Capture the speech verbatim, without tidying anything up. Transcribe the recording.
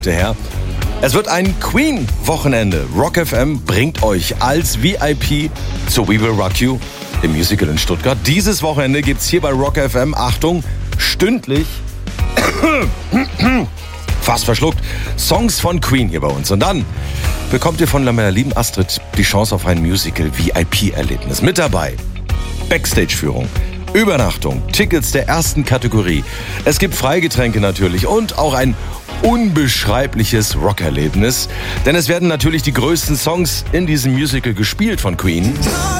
her. Es wird ein Queen-Wochenende. Rock F M bringt euch als V I P zu We Will Rock You im Musical in Stuttgart. Dieses Wochenende gibt's hier bei Rock F M, Achtung, stündlich, fast verschluckt, Songs von Queen hier bei uns. Und dann bekommt ihr von meiner lieben Astrid die Chance auf ein Musical-V I P-Erlebnis. Mit dabei Backstage-Führung, Übernachtung, Tickets der ersten Kategorie. Es gibt Freigetränke natürlich und auch ein unbeschreibliches Rockerlebnis. Denn es werden natürlich die größten Songs in diesem Musical gespielt von Queen.